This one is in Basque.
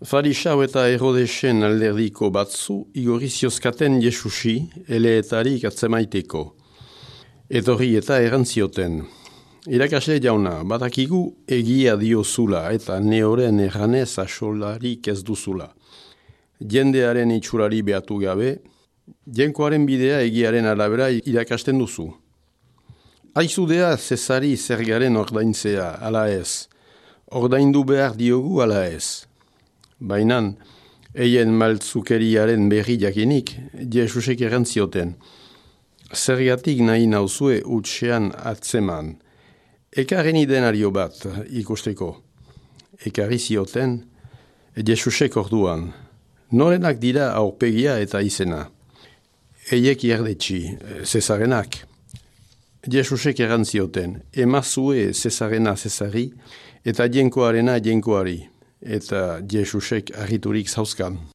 Farisau eta Herodesen alderdiko batzu igorri ziozkaten Jesusi eleetarik atzemaiteko. Etorri eta erantzioten. Irakasle jauna, badakigu egia diozula eta neoren erranez asolarik ez duzula. Jendearen itxurari behatu gabe, jenkoaren bidea egiaren arabera irakasten duzu. Aizudea Zesari zergaren ordaintzea, ala ez. Ordaindu behar diogu, ala ez. Bainan, eien maltzukeriaren berri jakinik, Jesusek erantzioten. Zergatik nahi nauzue utxean atzeman. Ekarren idenario bat ikusteko. Ekarri zioten, Jesusek orduan. Norenak dira aurpegia eta izena. Eiek iardetxi, Zesarenak. Jesusek erantzioten, emazue Zesarena Zesari eta jenkoarena jenkoari. Eta Jesusek harriturik zauzkan.